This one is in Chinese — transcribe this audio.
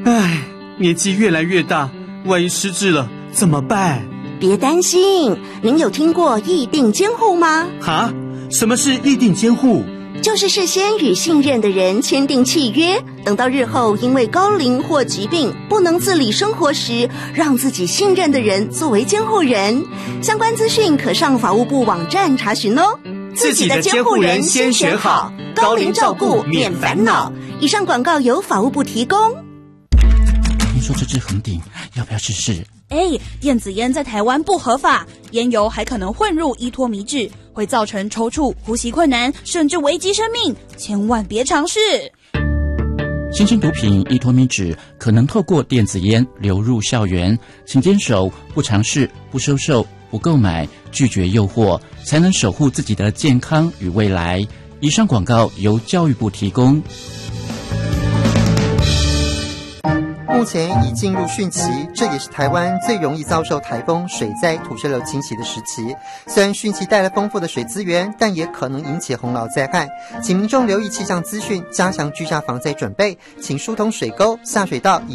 唉，年纪越来越大，万一失智了怎么办？ 别担心，您有听过议定监护吗？ 哈？什么是议定监护？ 就是事先与信任的人签订契约，等到日后因为高龄或疾病不能自理生活时，让自己信任的人作为监护人。相关资讯可上法务部网站查询哦。 自己的监护人先选好，高龄照顾免烦恼。 以上广告由法务部提供。 听说这支恒鼎要不要试试？ 电子烟在台湾不合法，烟油还可能混入依托米脂，会造成抽搐、呼吸困难，甚至危及生命，千万别尝试。 新兴毒品依托米脂可能透过电子烟流入校园，请坚守不尝试、不收受、不购买、拒绝诱惑，才能守护自己的健康与未来。以上广告由教育部提供。 目前已进入汛期，这也是台湾最容易遭受台风、水灾、土石流侵袭的时期。虽然汛期带来丰富的水资源，但也可能引起洪涝灾害，请民众留意气象资讯，加强居家防灾准备，请疏通水沟、下水道。